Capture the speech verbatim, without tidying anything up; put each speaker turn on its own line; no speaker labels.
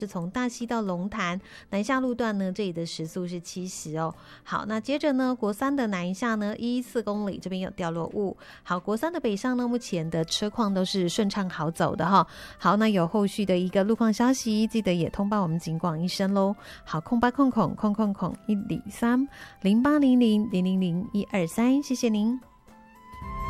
是从大溪到龙潭南下路段呢，这里的时速是七十哦。好，那接着呢，国三的南下呢，一四公里这边有掉落雾。好，国三的北上呢，目前的车况都是顺畅好走的哈。好，那有后续的一个路况消息，记得也通报我们警广一声喽。好，空八空空空空空一零三零八零零零零零一二三，谢谢您。